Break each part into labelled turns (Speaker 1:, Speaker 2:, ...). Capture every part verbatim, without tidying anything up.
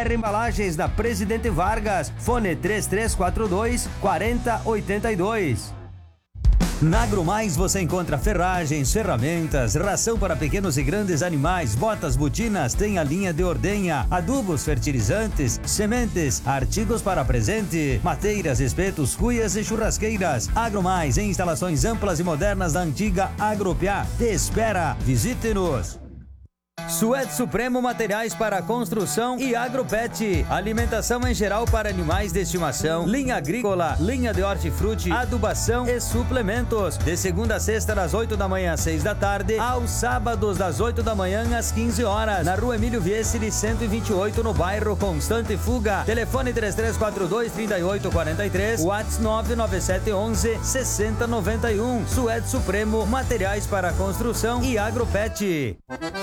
Speaker 1: R Embalagens da Presidente Vargas, fone três três quatro dois, quatro zero oito dois. Na AgroMais você encontra ferragens, ferramentas, ração para pequenos e grandes animais, botas, botinas, tem a linha de ordenha, adubos, fertilizantes, sementes, artigos para presente, mateiras, espetos, cuias e churrasqueiras. AgroMais, em instalações amplas e modernas da antiga Agropiá. Te espera, visite-nos. Suede Supremo Materiais para Construção e Agropet. Alimentação em geral para animais de estimação, linha agrícola, linha de hortifruti, adubação e suplementos. De segunda a sexta, das oito da manhã às seis da tarde, aos sábados, das oito da manhã às quinze horas. Na rua Emílio Viescili, cento e vinte e oito, no bairro Constante Fuga. Telefone três três quatro dois, três oito quatro três, WhatsApp nove nove sete um um, seis zero nove um. Suede Supremo Materiais para Construção e Agropet.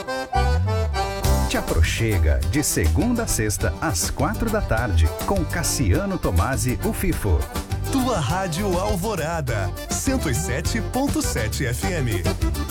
Speaker 2: Te aproxega de segunda a sexta às quatro da tarde com Cassiano Tomasi, o FIFO.
Speaker 3: Tua Rádio Alvorada, cento e sete ponto sete F M.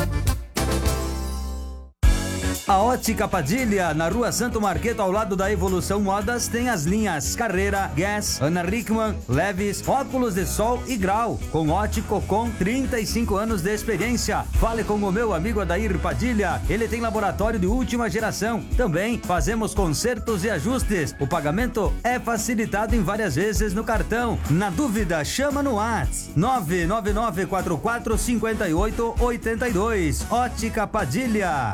Speaker 1: A Ótica Padilha, na rua Santo Marqueto, ao lado da Evolução Modas, tem as linhas Carreira, Guess, Ana Hickman, Levis, óculos de sol e grau, com ótico com trinta e cinco anos de experiência. Fale com o meu amigo Adair Padilha, ele tem laboratório de última geração. Também fazemos consertos e ajustes. O pagamento é facilitado em várias vezes no cartão. Na dúvida, chama no WhatsApp nove nove nove quatro quatro cinco oito oito dois. Ótica Padilha.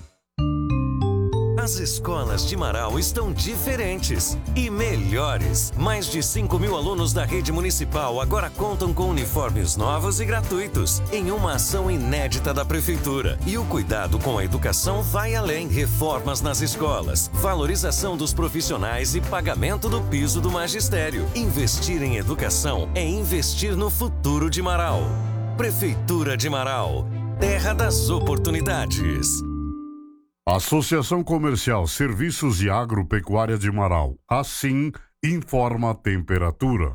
Speaker 4: As escolas de Marau estão diferentes e melhores. Mais de cinco mil alunos da rede municipal agora contam com uniformes novos e gratuitos, em uma ação inédita da Prefeitura. E o cuidado com a educação vai além. Reformas nas escolas, valorização dos profissionais e pagamento do piso do magistério. Investir em educação é investir no futuro de Marau. Prefeitura de Marau, terra das oportunidades.
Speaker 5: Associação Comercial Serviços e Agropecuária de Marau. Assim, informa a temperatura.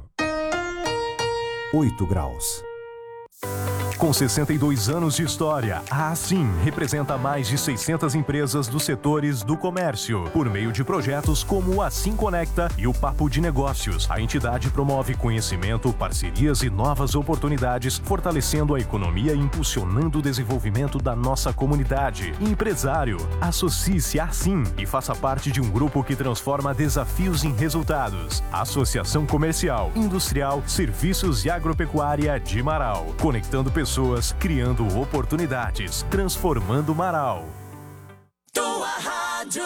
Speaker 6: oito graus.
Speaker 7: Com sessenta e dois anos de história, a Assim representa mais de seiscentas empresas dos setores do comércio. Por meio de projetos como o Assim Conecta e o Papo de Negócios, a entidade promove conhecimento, parcerias e novas oportunidades, fortalecendo a economia e impulsionando o desenvolvimento da nossa comunidade. Empresário, associe-se a Assim e faça parte de um grupo que transforma desafios em resultados. Associação Comercial, Industrial, Serviços e Agropecuária de Marau. Conectando pessoas. Pessoas criando oportunidades, transformando Marau.
Speaker 8: Tua Rádio.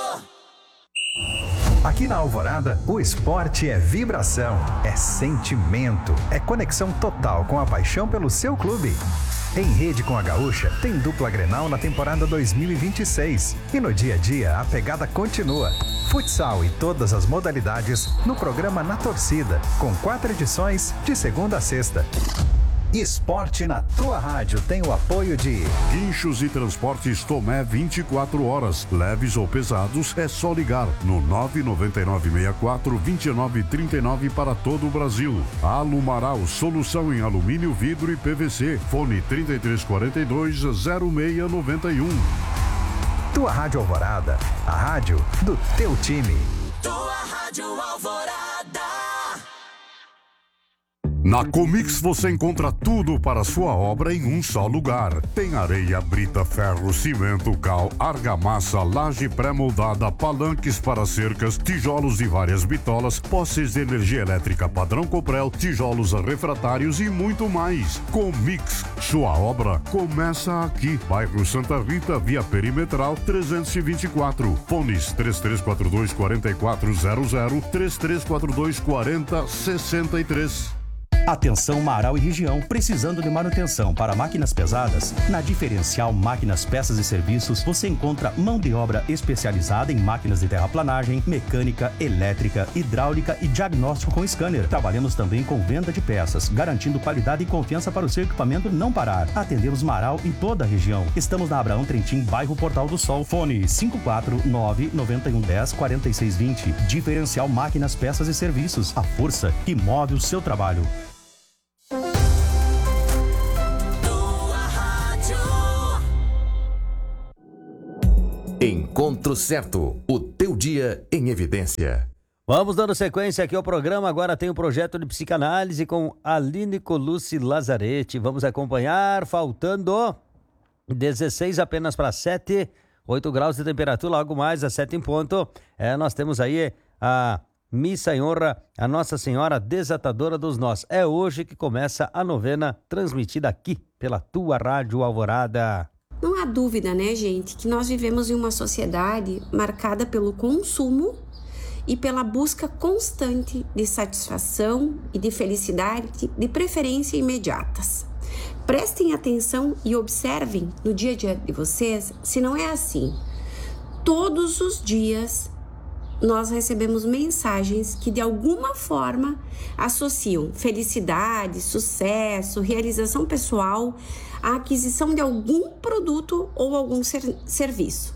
Speaker 2: Aqui na Alvorada, o esporte é vibração, é sentimento, é conexão total com a paixão pelo seu clube. Em rede com a Gaúcha, tem dupla Grenal na temporada dois mil e vinte e seis. E no dia a dia, a pegada continua. Futsal e todas as modalidades no programa Na Torcida, com quatro edições de segunda a sexta. Esporte na tua rádio tem o apoio de
Speaker 5: Guinchos e Transportes Tomé vinte e quatro horas. Leves ou pesados, é só ligar no nove nove nove seis quatro dois nove três nove para todo o Brasil. Alumaral, solução em alumínio, vidro e P V C. Fone trinta e três quarenta e dois, zero seis noventa e um.
Speaker 2: Tua Rádio Alvorada, a rádio do teu time.
Speaker 8: Tua Rádio Alvorada.
Speaker 5: Na Comix você encontra tudo para sua obra em um só lugar. Tem areia, brita, ferro, cimento, cal, argamassa, laje pré-moldada, palanques para cercas, tijolos e várias bitolas, postes de energia elétrica padrão Coprel, tijolos refratários e muito mais. Comix, sua obra começa aqui. Bairro Santa Rita, via Perimetral trezentos e vinte e quatro. Fones três três quatro dois, quatro quatro zero zero, três três quatro dois, quatro zero seis três.
Speaker 6: Atenção Marau e região, precisando de manutenção para máquinas pesadas? Na Diferencial Máquinas, Peças e Serviços, você encontra mão de obra especializada em máquinas de terraplanagem, mecânica, elétrica, hidráulica e diagnóstico com scanner. Trabalhamos também com venda de peças, garantindo qualidade e confiança para o seu equipamento não parar. Atendemos Marau e toda a região. Estamos na Abraão Trentin, bairro Portal do Sol. Fone cinco quatro nove, nove um um zero, quatro seis dois zero. Diferencial Máquinas, Peças e Serviços. A força que move o seu trabalho.
Speaker 4: Encontre
Speaker 9: Centro Certo, o teu dia em evidência.
Speaker 1: Vamos dando sequência aqui ao programa. Agora tem o projeto de psicanálise com Aline Colucci Lazarete. Vamos acompanhar, faltando dezesseis apenas para sete, oito graus de temperatura, logo mais às sete em ponto. É, nós temos aí a missa em honra a Nossa Senhora Desatadora dos Nós. É hoje que começa a novena transmitida aqui pela tua Rádio Alvorada.
Speaker 10: Não há dúvida, né, gente, que nós vivemos em uma sociedade marcada pelo consumo e pela busca constante de satisfação e de felicidade, de preferência imediatas. Prestem atenção e observem no dia a dia de vocês se não é assim. Todos os dias nós recebemos mensagens que de alguma forma associam felicidade, sucesso, realização pessoal à aquisição de algum produto ou algum ser- serviço.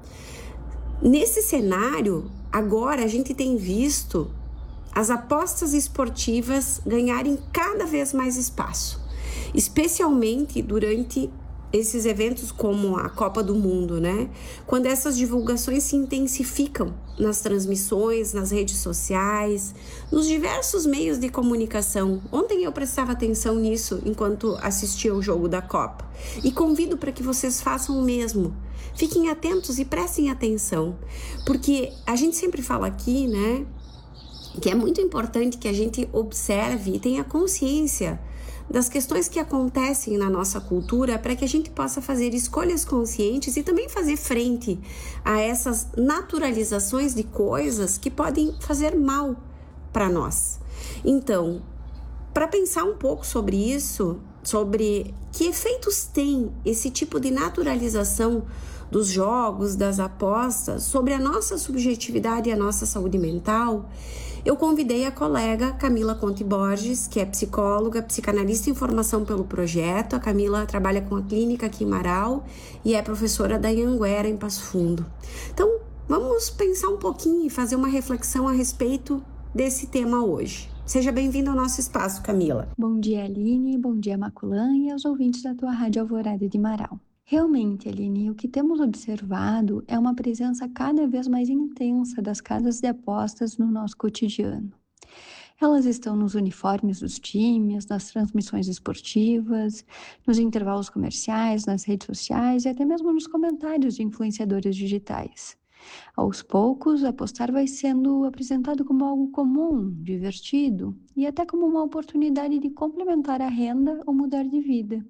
Speaker 10: Nesse cenário, agora a gente tem visto as apostas esportivas ganharem cada vez mais espaço, especialmente durante esses eventos como a Copa do Mundo, né? Quando essas divulgações se intensificam nas transmissões, nas redes sociais, nos diversos meios de comunicação. Ontem eu prestava atenção nisso enquanto assistia o jogo da Copa e convido para que vocês façam o mesmo. Fiquem atentos e prestem atenção, porque a gente sempre fala aqui, né, que é muito importante que a gente observe e tenha consciência das questões que acontecem na nossa cultura para que a gente possa fazer escolhas conscientes e também fazer frente a essas naturalizações de coisas que podem fazer mal para nós. Então, para pensar um pouco sobre isso, sobre que efeitos tem esse tipo de naturalização dos jogos, das apostas, sobre a nossa subjetividade e a nossa saúde mental, eu convidei a colega Camila Conte Borges, que é psicóloga, psicanalista em formação pelo projeto. A Camila trabalha com a clínica aqui em Marau e é professora da Anhanguera, em Passo Fundo. Então, vamos pensar um pouquinho e fazer uma reflexão a respeito desse tema hoje. Seja bem-vinda ao nosso espaço, Camila.
Speaker 11: Bom dia, Aline, bom dia, Maculã, e aos ouvintes da tua Rádio Alvorada de Marau. Realmente, Aline, o que temos observado é uma presença cada vez mais intensa das casas de apostas no nosso cotidiano. Elas estão nos uniformes dos times, nas transmissões esportivas, nos intervalos comerciais, nas redes sociais e até mesmo nos comentários de influenciadores digitais. Aos poucos, apostar vai sendo apresentado como algo comum, divertido e até como uma oportunidade de complementar a renda ou mudar de vida.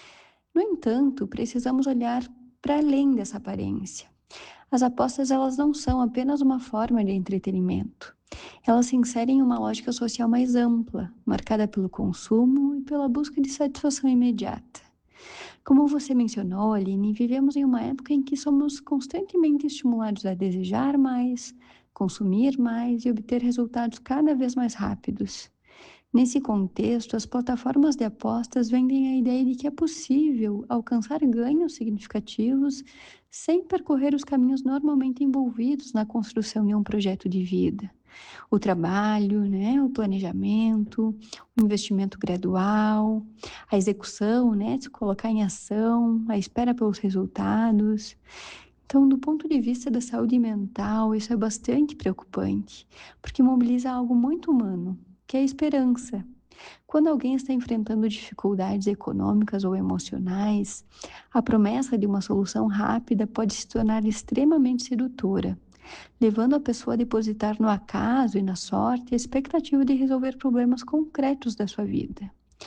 Speaker 11: No entanto, precisamos olhar para além dessa aparência. As apostas, elas não são apenas uma forma de entretenimento. Elas se inserem em uma lógica social mais ampla, marcada pelo consumo e pela busca de satisfação imediata. Como você mencionou, Aline, vivemos em uma época em que somos constantemente estimulados a desejar mais, consumir mais e obter resultados cada vez mais rápidos. Nesse contexto, as plataformas de apostas vendem a ideia de que é possível alcançar ganhos significativos sem percorrer os caminhos normalmente envolvidos na construção de um projeto de vida. O trabalho, né, o planejamento, o investimento gradual, a execução, né, se colocar em ação, a espera pelos resultados. Então, do ponto de vista da saúde mental, isso é bastante preocupante, porque mobiliza algo muito humano, que é a esperança. Quando alguém está enfrentando dificuldades econômicas ou emocionais, a promessa de uma solução rápida pode se tornar extremamente sedutora, levando a pessoa a depositar no acaso e na sorte a expectativa de resolver problemas concretos da sua vida.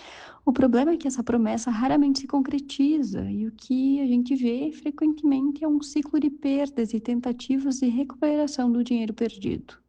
Speaker 11: O problema é que essa promessa raramente se concretiza e o que a gente vê frequentemente é um ciclo de perdas e tentativas de recuperação do dinheiro perdido.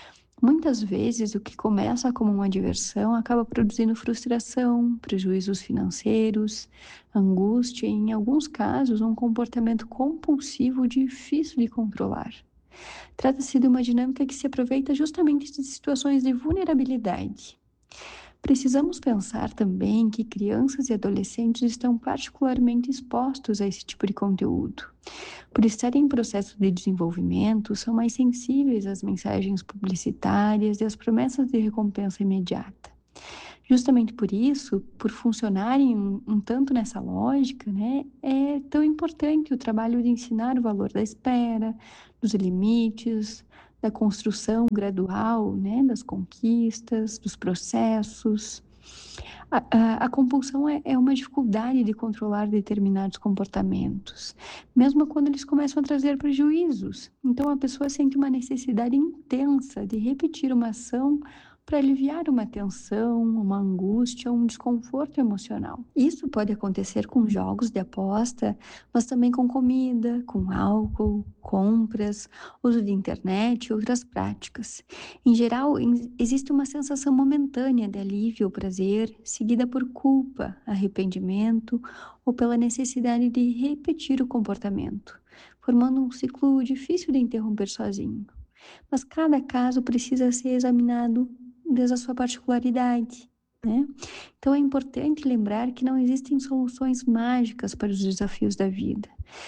Speaker 11: Muitas vezes, o que começa como uma diversão acaba produzindo frustração, prejuízos financeiros, angústia e, em alguns casos, um comportamento compulsivo difícil de controlar. Trata-se de uma dinâmica que se aproveita justamente de situações de vulnerabilidade. Precisamos pensar também que crianças e adolescentes estão particularmente expostos a esse tipo de conteúdo. Por estarem em processo de desenvolvimento, são mais sensíveis às mensagens publicitárias e às promessas de recompensa imediata. Justamente por isso, por funcionarem um, um tanto nessa lógica, né, é tão importante o trabalho de ensinar o valor da espera, dos limites, da construção gradual, né, das conquistas, dos processos. A, a, a compulsão é, é uma dificuldade de controlar determinados comportamentos, mesmo quando eles começam a trazer prejuízos. Então, a pessoa sente uma necessidade intensa de repetir uma ação para aliviar uma tensão, uma angústia, um desconforto emocional. Isso pode acontecer com jogos de aposta, mas também com comida, com álcool, compras, uso de internet e outras práticas. Em geral, existe uma sensação momentânea de alívio ou prazer, seguida por culpa, arrependimento ou pela necessidade de repetir o comportamento, formando um ciclo difícil de interromper sozinho. Mas cada caso precisa ser examinado desde a sua particularidade, né? Então é importante lembrar que não existem soluções mágicas para os desafios da vida.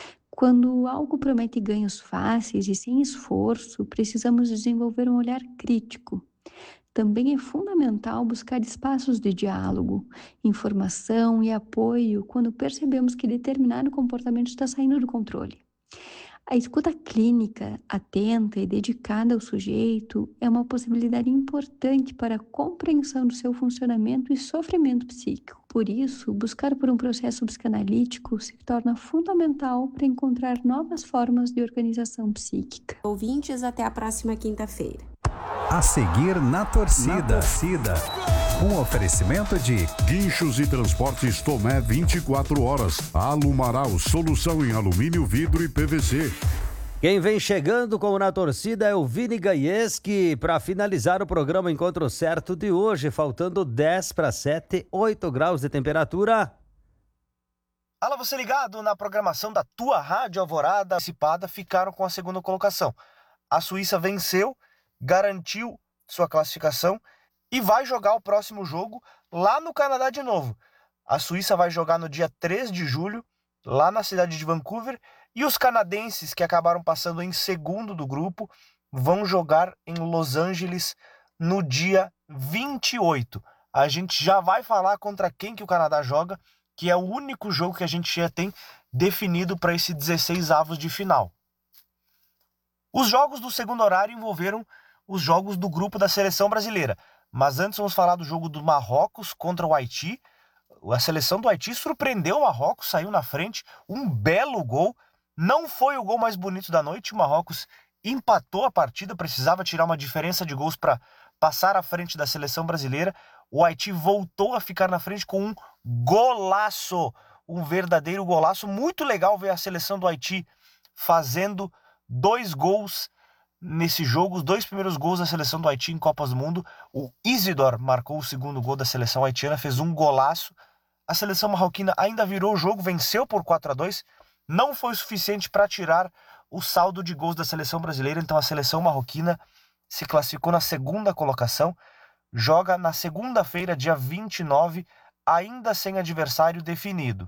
Speaker 11: Quando algo promete ganhos fáceis e sem esforço, precisamos desenvolver um olhar crítico. Também é fundamental buscar espaços de diálogo, informação e apoio quando percebemos que determinado comportamento está saindo do controle. A escuta clínica, atenta e dedicada ao sujeito é uma possibilidade importante para a compreensão do seu funcionamento e sofrimento psíquico. Por isso, buscar por um processo psicanalítico se torna fundamental para encontrar novas formas de organização psíquica.
Speaker 10: Ouvintes, até a próxima quinta-feira.
Speaker 2: A seguir na torcida. Na torcida. Um oferecimento de
Speaker 5: Guinchos e Transportes Tomé vinte e quatro horas. Alumaral, solução em alumínio, vidro e P V C.
Speaker 1: Quem vem chegando com Na Torcida é o Vini Gaieski para finalizar o programa Encontro Certo de hoje, faltando dez para sete, oito graus de temperatura.
Speaker 12: Alô, você ligado na programação da tua Rádio Alvorada, antecipada, ficaram com a segunda colocação. A Suíça venceu, garantiu sua classificação e vai jogar o próximo jogo lá no Canadá de novo. A Suíça vai jogar no dia três de julho, lá na cidade de Vancouver, e os canadenses, que acabaram passando em segundo do grupo, vão jogar em Los Angeles no dia vinte e oito. A gente já vai falar contra quem que o Canadá joga, que é o único jogo que a gente já tem definido para esse dezesseis avos de final. Os jogos do segundo horário envolveram os jogos do grupo da seleção brasileira. Mas antes vamos falar do jogo do Marrocos contra o Haiti. A seleção do Haiti surpreendeu o Marrocos, saiu na frente, um belo gol. Não foi o gol mais bonito da noite, o Marrocos empatou a partida, precisava tirar uma diferença de gols para passar à frente da seleção brasileira. O Haiti voltou a ficar na frente com um golaço, um verdadeiro golaço. Muito legal ver a seleção do Haiti fazendo dois gols nesse jogo, os dois primeiros gols da seleção do Haiti em Copas do Mundo. O Isidore marcou o segundo gol da seleção haitiana, fez um golaço. A seleção marroquina ainda virou o jogo, venceu por quatro a dois. Não foi o suficiente para tirar o saldo de gols da seleção brasileira, então a seleção marroquina se classificou na segunda colocação. Joga na segunda-feira, dia vinte e nove, ainda sem adversário definido.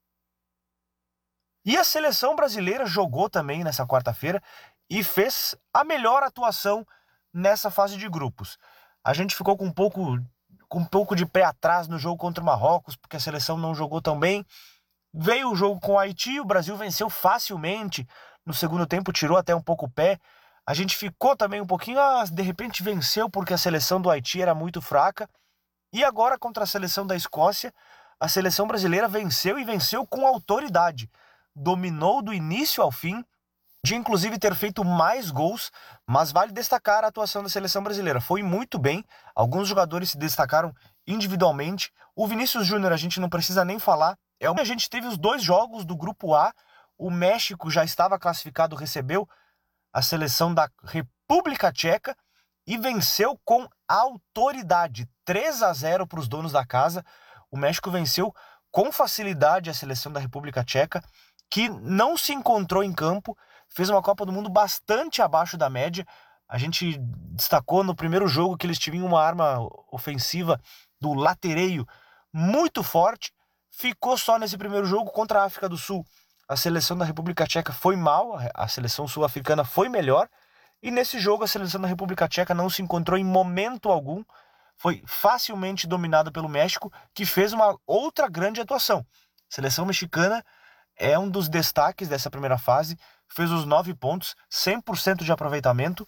Speaker 12: E a seleção brasileira jogou também nessa quarta-feira e fez a melhor atuação nessa fase de grupos. A gente ficou com um pouco, com um pouco de pé atrás no jogo contra o Marrocos, porque a seleção não jogou tão bem. Veio o jogo com o Haiti, o Brasil venceu facilmente. No segundo tempo tirou até um pouco o pé. A gente ficou também um pouquinho, ah, de repente venceu porque a seleção do Haiti era muito fraca. E agora contra a seleção da Escócia, a seleção brasileira venceu e venceu com autoridade. Dominou do início ao fim, de inclusive ter feito mais gols, mas vale destacar a atuação da seleção brasileira. Foi muito bem, alguns jogadores se destacaram individualmente. O Vinícius Júnior a gente não precisa nem falar. É uma... A gente teve os dois jogos do Grupo A, o México já estava classificado, recebeu a seleção da República Tcheca e venceu com autoridade, três a zero para os donos da casa. O México venceu com facilidade a seleção da República Tcheca, que não se encontrou em campo, fez uma Copa do Mundo bastante abaixo da média. A gente destacou no primeiro jogo que eles tinham uma arma ofensiva do latereio muito forte. Ficou só nesse primeiro jogo contra a África do Sul. A seleção da República Tcheca foi mal, a seleção sul-africana foi melhor. E nesse jogo a seleção da República Tcheca não se encontrou em momento algum. foi facilmente dominada pelo México, que fez uma outra grande atuação. A seleção mexicana é um dos destaques dessa primeira fase, fez os nove pontos, cem por cento de aproveitamento,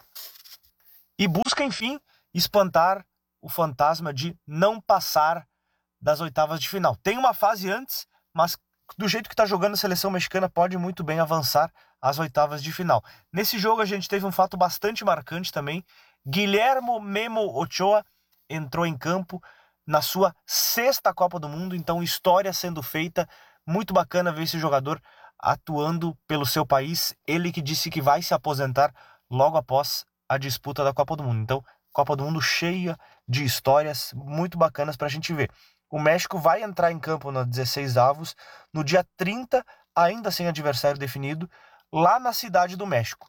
Speaker 12: e busca, enfim, espantar o fantasma de não passar das oitavas de final. Tem uma fase antes, mas do jeito que está jogando a seleção mexicana, pode muito bem avançar às oitavas de final. Nesse jogo a gente teve um fato bastante marcante também. Guillermo Memo Ochoa entrou em campo na sua sexta Copa do Mundo, então história sendo feita. Muito bacana ver esse jogador atuando pelo seu país. Ele que disse que vai se aposentar logo após a disputa da Copa do Mundo. Então, Copa do Mundo cheia de histórias muito bacanas para a gente ver. O México vai entrar em campo na dezesseis avos, no dia trinta, ainda sem adversário definido, lá na Cidade do México.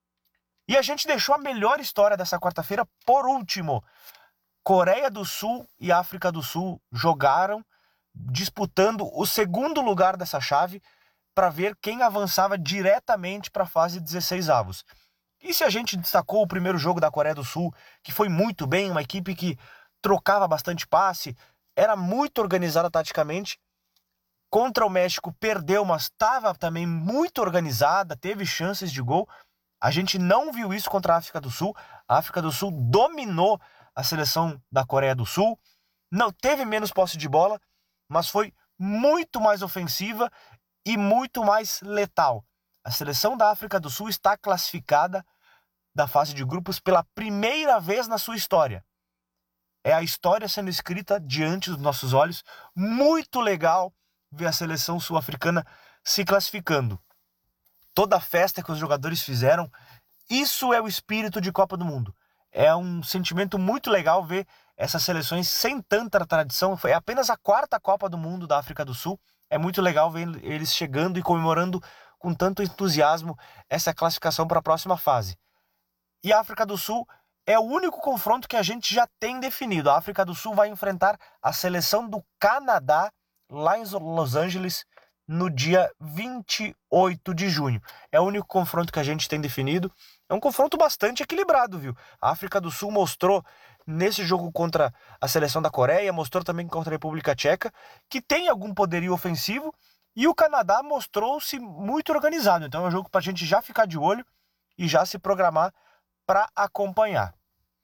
Speaker 12: E a gente deixou a melhor história dessa quarta-feira por último. Coreia do Sul e África do Sul jogaram, disputando o segundo lugar dessa chave para ver quem avançava diretamente para a fase dezesseis avos. E se a gente destacou o primeiro jogo da Coreia do Sul, que foi muito bem, uma equipe que trocava bastante passe, era muito organizada taticamente, contra o México perdeu, mas estava também muito organizada, teve chances de gol. A gente não viu isso contra a África do Sul. A África do Sul dominou a seleção da Coreia do Sul, não teve menos posse de bola, mas foi muito mais ofensiva e muito mais letal. A seleção da África do Sul está classificada da fase de grupos pela primeira vez na sua história. É a história sendo escrita diante dos nossos olhos. Muito legal ver a seleção sul-africana se classificando. Toda a festa que os jogadores fizeram, isso é o espírito de Copa do Mundo. É um sentimento muito legal ver essas seleções sem tanta tradição. Foi apenas a quarta Copa do Mundo da África do Sul. É muito legal ver eles chegando e comemorando com tanto entusiasmo essa classificação para a próxima fase. E a África do Sul é o único confronto que a gente já tem definido. A África do Sul vai enfrentar a seleção do Canadá lá em Los Angeles no dia vinte e oito de junho. É o único confronto que a gente tem definido. É um confronto bastante equilibrado, viu? A África do Sul mostrou nesse jogo contra a seleção da Coreia, mostrou também contra a República Tcheca, que tem algum poderio ofensivo, e o Canadá mostrou-se muito organizado. Então é um jogo para a gente já ficar de olho e já se programar para acompanhar.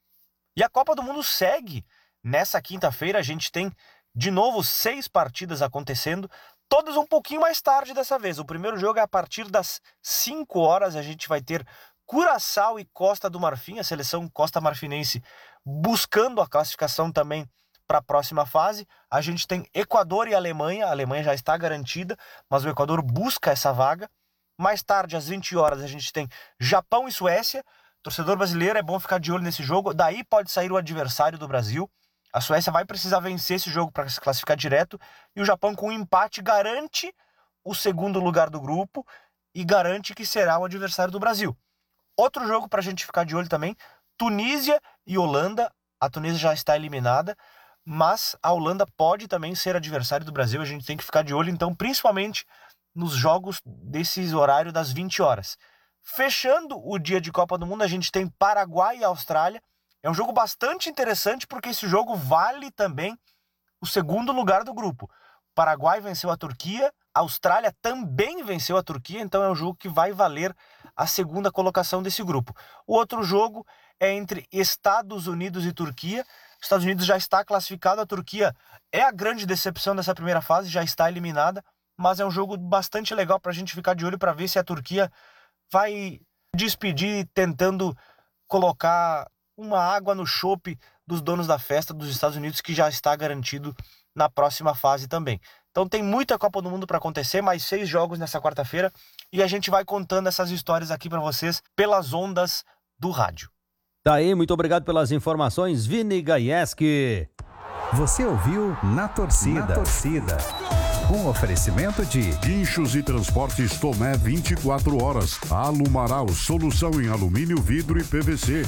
Speaker 12: E a Copa do Mundo segue. Nessa quinta-feira a gente tem de novo seis partidas acontecendo, todas um pouquinho mais tarde dessa vez. O primeiro jogo é a partir das cinco horas, a gente vai ter Curaçao e Costa do Marfim, a seleção costa-marfinense buscando a classificação também para a próxima fase. A gente tem Equador e Alemanha, a Alemanha já está garantida, mas o Equador busca essa vaga. Mais tarde, às vinte horas, a gente tem Japão e Suécia. Torcedor brasileiro, é bom ficar de olho nesse jogo, daí pode sair o adversário do Brasil. A Suécia vai precisar vencer esse jogo para se classificar direto, e o Japão com um empate garante o segundo lugar do grupo e garante que será o adversário do Brasil. Outro jogo para a gente ficar de olho também, Tunísia e Holanda. A Tunísia já está eliminada, mas a Holanda pode também ser adversário do Brasil. A gente tem que ficar de olho, então, principalmente nos jogos desses horários das vinte horas. Fechando o dia de Copa do Mundo, a gente tem Paraguai e Austrália. É um jogo bastante interessante porque esse jogo vale também o segundo lugar do grupo. O Paraguai venceu a Turquia, a Austrália também venceu a Turquia, então é um jogo que vai valer a segunda colocação desse grupo. O outro jogo é entre Estados Unidos e Turquia. Os Estados Unidos já está classificado, a Turquia é a grande decepção dessa primeira fase, já está eliminada, mas é um jogo bastante legal para a gente ficar de olho para ver se a Turquia vai despedir tentando colocar uma água no chope dos donos da festa dos Estados Unidos, que já está garantido na próxima fase também. Então tem muita Copa do Mundo para acontecer, mais seis jogos nessa quarta-feira, e a gente vai contando essas histórias aqui para vocês pelas ondas do rádio.
Speaker 1: Tá aí, muito obrigado pelas informações, Vini Gaieski.
Speaker 2: Você ouviu Na Torcida. Na Torcida. Um oferecimento de
Speaker 5: Guinchos e Transportes Tomé vinte e quatro horas. Alumaral, solução em alumínio, vidro e P V C.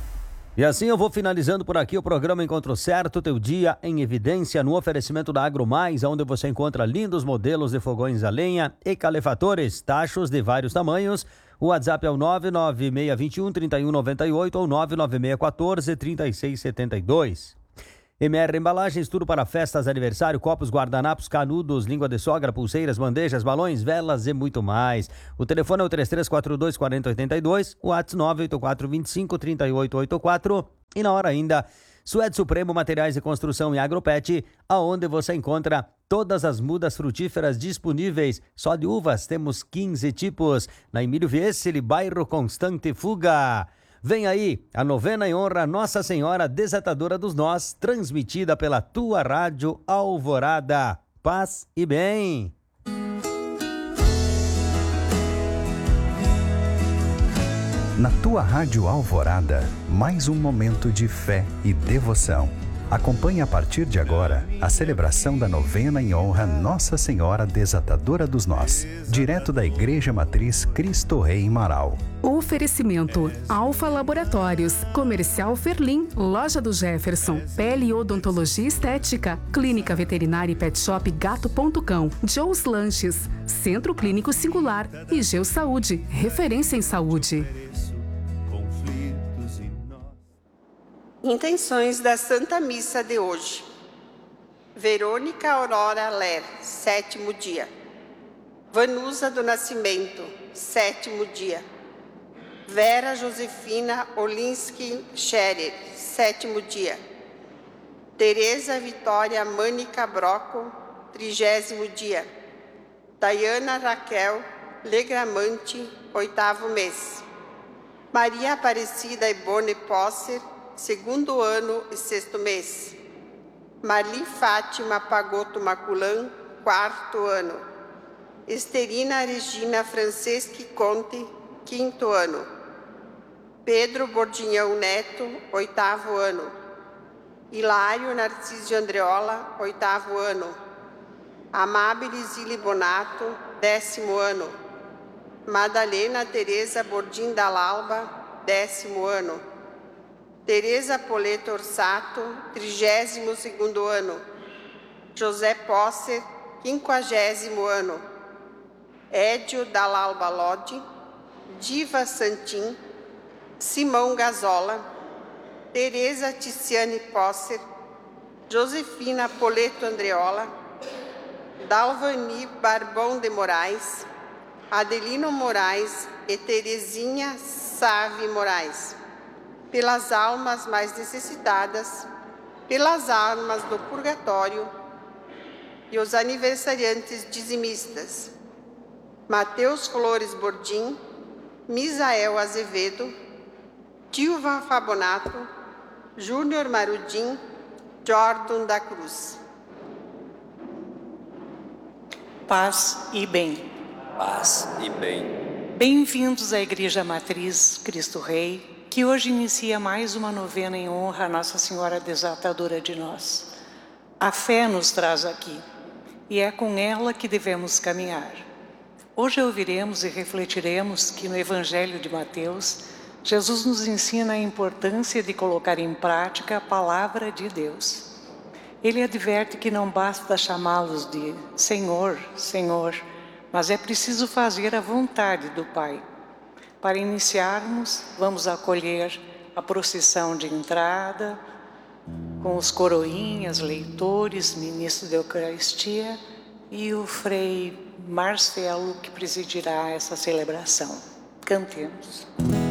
Speaker 1: E assim eu vou finalizando por aqui o programa Encontro Certo, teu dia em evidência, no oferecimento da AgroMais, onde você encontra lindos modelos de fogões a lenha e calefatores, tachos de vários tamanhos. O WhatsApp é o nove nove seis dois um, três um nove oito ou nove nove seis um quatro, três seis sete dois. M R Embalagens, tudo para festas, aniversário, copos, guardanapos, canudos, língua de sogra, pulseiras, bandejas, balões, velas e muito mais. O telefone é o três três quatro dois, quatro zero oito dois, o WhatsApp nove oito quatro dois cinco, três oito oito quatro e na hora ainda, Suede Supremo Materiais de Construção e Agropet, aonde você encontra todas as mudas frutíferas disponíveis. Só de uvas temos quinze tipos, na Emílio Viesceli, bairro Constante Fuga. Vem aí a novena em honra a Nossa Senhora Desatadora dos Nós, transmitida pela tua rádio Alvorada. Paz e bem.
Speaker 2: Na tua rádio Alvorada, mais um momento de fé e devoção. Acompanhe a partir de agora a celebração da novena em honra a Nossa Senhora Desatadora dos Nós, direto da Igreja Matriz Cristo Rei em Marau.
Speaker 13: Oferecimento: Alfa Laboratórios, Comercial Ferlim, Loja do Jefferson, Pele e Odontologia Estética, Clínica Veterinária e Pet Shop Gato Ponto Cão, Joe's Lanches, Centro Clínico Singular e Geo Saúde, referência em saúde.
Speaker 14: Intenções da Santa Missa de hoje. Verônica Aurora Ler, sétimo dia. Vanusa do Nascimento, sétimo dia. Vera Josefina Olinsky Scherer, sétimo dia. Tereza Vitória Mânica Broco, trigésimo dia. Dayana Raquel Legramante, oitavo mês. Maria Aparecida Ebone Posser, segundo ano e sexto mês. Marli Fátima Pagoto Maculan, quarto ano. Esterina Regina Franceschi Conte, quinto ano. Pedro Bordinhão Neto, oitavo ano. Hilário Narciso Andreola, oitavo ano. Amabile Zili Bonato, décimo ano. Madalena Teresa Bordim Dalalba, décimo ano. Tereza Poleto Orsato, trigésimo segundo ano. José Posser, quinquagésimo ano. Édio Dalalba Lodi, Diva Santim, Simão Gazola, Tereza Ticiane Posser, Josefina Poleto Andreola, Dalvani Barbão de Moraes, Adelino Moraes e Terezinha Save Moraes. Pelas almas mais necessitadas, pelas almas do purgatório e os aniversariantes dizimistas. Mateus Flores Bordim, Misael Azevedo, Tilva Fabonato, Júnior Marudim, Jordan da Cruz.
Speaker 15: Paz e bem.
Speaker 16: Paz e bem.
Speaker 15: Bem-vindos à Igreja Matriz Cristo Rei, que hoje inicia mais uma novena em honra a Nossa Senhora Desatadora de Nós. A fé nos traz aqui, e é com ela que devemos caminhar. Hoje ouviremos e refletiremos que no Evangelho de Mateus, Jesus nos ensina a importância de colocar em prática a palavra de Deus. Ele adverte que não basta chamá-los de Senhor, Senhor, mas é preciso fazer a vontade do Pai. Para iniciarmos, vamos acolher a procissão de entrada, com os coroinhas, leitores, ministro da Eucaristia e o Frei Marcelo, que presidirá essa celebração. Cantemos.